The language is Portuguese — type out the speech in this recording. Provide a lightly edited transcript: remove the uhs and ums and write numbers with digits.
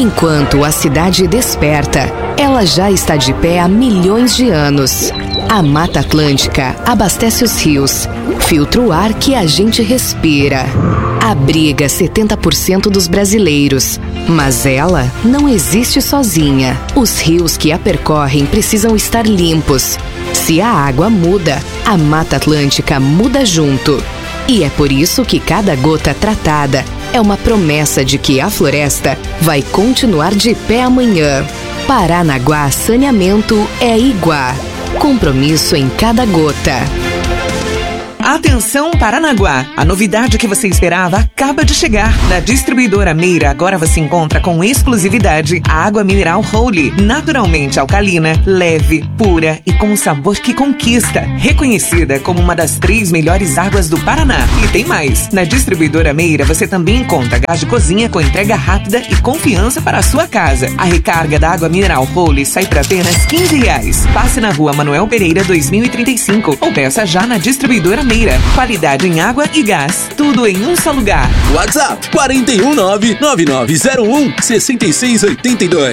Enquanto a cidade desperta, ela já está de pé há milhões de anos. A Mata Atlântica abastece os rios, filtra o ar que a gente respira. Abriga 70% dos brasileiros, mas ela não existe sozinha. Os rios que a percorrem precisam estar limpos. Se a água muda, a Mata Atlântica muda junto. E é por isso que cada gota tratada é uma promessa de que a floresta vai continuar de pé amanhã. Paranaguá Saneamento é Iguá. Compromisso em cada gota. Atenção Paranaguá! A novidade que você esperava acaba de chegar. Na Distribuidora Meira, agora você encontra com exclusividade a água mineral Holy, naturalmente alcalina, leve, pura e com um sabor que conquista. Reconhecida como uma das 3 melhores águas do Paraná. E tem mais! Na Distribuidora Meira você também encontra gás de cozinha com entrega rápida e confiança para a sua casa. A recarga da água mineral Holy sai por apenas R$15. Passe na Rua Manuel Pereira 2035 ou peça já na Distribuidora Meira. Qualidade em água e gás. Tudo em um só lugar. WhatsApp 41999016682.